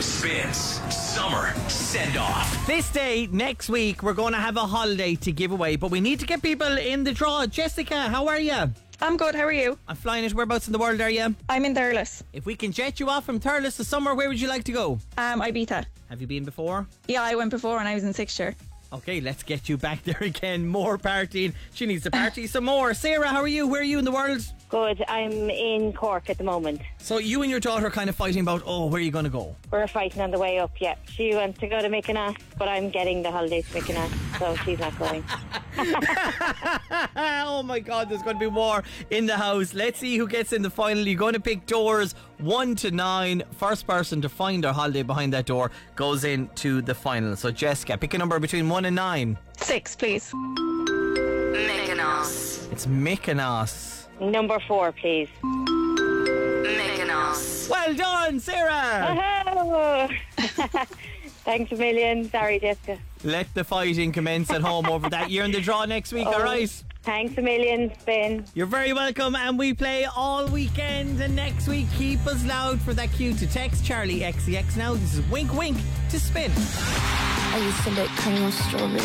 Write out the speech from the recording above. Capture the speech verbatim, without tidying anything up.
Spins Summer Send Off. This day next week we're going to have a holiday to give away, but we need to get people in the draw. Jessica, how are you? I'm good, how are you? I'm flying it. Whereabouts in the world are you? I'm in Thurles. If we can jet you off from Thurles to summer, where would you like to go? Um, Ibiza. Have you been before? Yeah, I went before when I was in sixth year. Okay, let's get you back there again. More partying. She needs to party some more. Sarah, how are you? Where are you in the world? Good. I'm in Cork at the moment. So you and your daughter are kind of fighting about, oh, where are you going to go? We're fighting on the way up, yeah. She wants to go to Mykonos, but I'm getting the holidays to Mykonos, so she's not going. Oh my God, there's going to be war in the house. Let's see who gets in the final. You're going to pick doors one to nine. First person to find their holiday behind that door goes into the final. So Jessica, pick a number between one and nine. Six, please. Mykonos. It's Mykonos. Number four, please. Mykonos. Well done, Sarah. Oh. Thanks a million. Sorry, Jessica. Let the fighting commence at home over that. You're in the draw next week, Oh. alright? Thanks a million, Spin. You're very welcome, and we play all weekend. And next week, keep us loud for that cue to text Charlie X C X now. This is Wink Wink to Spin. I used to lick cream on strawberry.